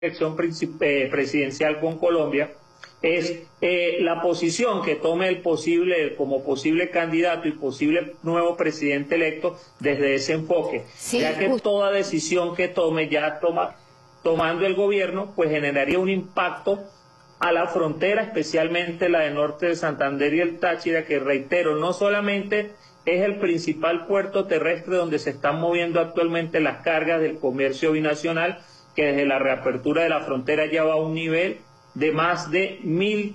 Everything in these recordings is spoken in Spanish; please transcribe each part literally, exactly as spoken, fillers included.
elección eh, presidencial con Colombia es eh, la posición que tome el posible, como posible candidato y posible nuevo presidente electo desde ese enfoque, sí, ya que justo. toda decisión que tome ya toma, tomando el gobierno, pues generaría un impacto a la frontera, especialmente la de norte de Santander y el Táchira, que reitero, no solamente es el principal puerto terrestre donde se están moviendo actualmente las cargas del comercio binacional, que desde la reapertura de la frontera ya va a un nivel de más de mil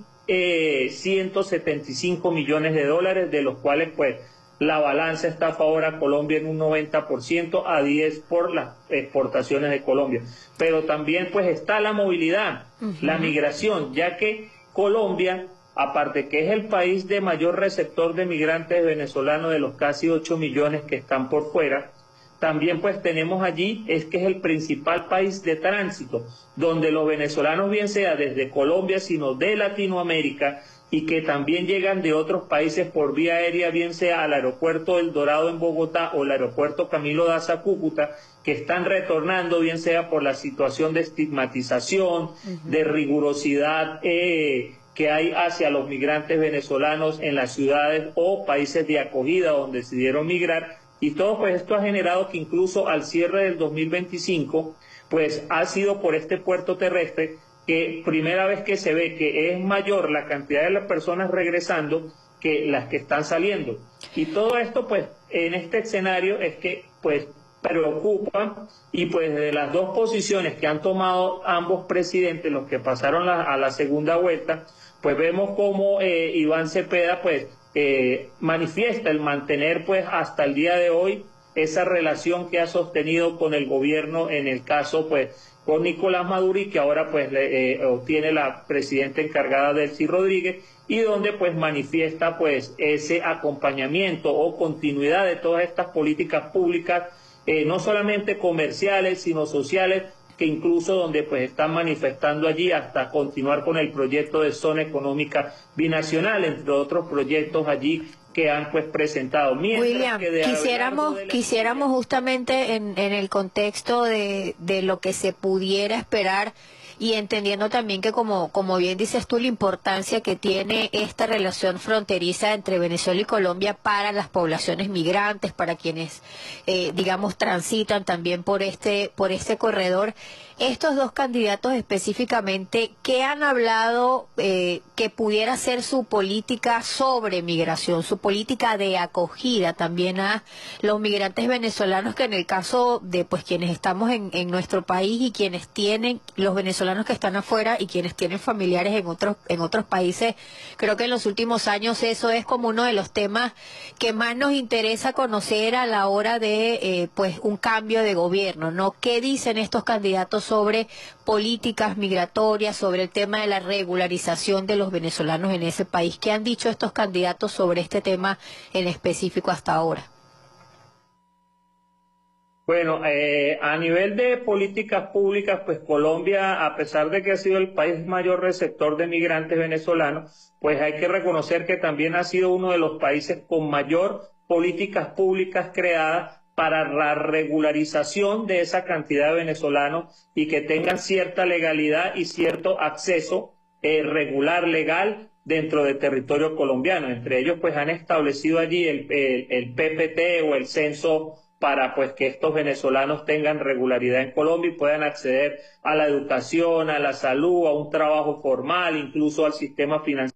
ciento setenta y cinco millones de dólares, de los cuales pues la balanza está a favor a Colombia en un noventa por ciento, a diez por las exportaciones de Colombia. Pero también pues está la movilidad, uh-huh. la migración, ya que Colombia, aparte que es el país de mayor receptor de migrantes venezolanos de los casi ocho millones que están por fuera, también pues tenemos allí, es que es el principal país de tránsito, donde los venezolanos, bien sea desde Colombia, sino de Latinoamérica, y que también llegan de otros países por vía aérea, bien sea al aeropuerto El Dorado en Bogotá o el aeropuerto Camilo Daza Cúcuta, que están retornando, bien sea por la situación de estigmatización, uh-huh. de rigurosidad eh, que hay hacia los migrantes venezolanos en las ciudades o países de acogida donde decidieron migrar. Y todo pues esto ha generado que incluso al cierre del dos mil veinticinco, pues ha sido por este puerto terrestre que primera vez que se ve que es mayor la cantidad de las personas regresando que las que están saliendo. Y todo esto pues en este escenario es que pues preocupa, y pues de las dos posiciones que han tomado ambos presidentes, los que pasaron la, a la segunda vuelta, pues vemos cómo eh, Iván Cepeda pues Eh, manifiesta el mantener pues hasta el día de hoy esa relación que ha sostenido con el gobierno, en el caso pues con Nicolás Maduro, y que ahora pues le, eh, obtiene la presidenta encargada Delcy Rodríguez, y donde pues manifiesta pues ese acompañamiento o continuidad de todas estas políticas públicas, eh, no solamente comerciales sino sociales, que incluso donde pues están manifestando allí hasta continuar con el proyecto de zona económica binacional, entre otros proyectos allí que han pues presentado. Mientras William, que de quisiéramos, la... quisiéramos justamente en, en el contexto de, de lo que se pudiera esperar, y entendiendo también que como, como bien dices tú, la importancia que tiene esta relación fronteriza entre Venezuela y Colombia para las poblaciones migrantes, para quienes eh, digamos transitan también por este, por este corredor. Estos dos candidatos específicamente, ¿qué han hablado eh, que pudiera ser su política sobre migración, su política de acogida también a los migrantes venezolanos, que en el caso de pues quienes estamos en, en nuestro país y quienes tienen, los venezolanos que están afuera y quienes tienen familiares en otros, en otros países, creo que en los últimos años eso es como uno de los temas que más nos interesa conocer a la hora de eh, pues un cambio de gobierno, ¿no? ¿Qué dicen estos candidatos sobre políticas migratorias, sobre el tema de la regularización de los venezolanos en ese país? ¿Qué han dicho estos candidatos sobre este tema en específico hasta ahora? Bueno, eh, a nivel de políticas públicas, pues Colombia, a pesar de que ha sido el país mayor receptor de migrantes venezolanos, pues hay que reconocer que también ha sido uno de los países con mayor políticas públicas creadas para la regularización de esa cantidad de venezolanos y que tengan cierta legalidad y cierto acceso eh, regular, legal, dentro del territorio colombiano. Entre ellos pues han establecido allí el, el, el P P T o el censo para pues que estos venezolanos tengan regularidad en Colombia y puedan acceder a la educación, a la salud, a un trabajo formal, incluso al sistema financiero.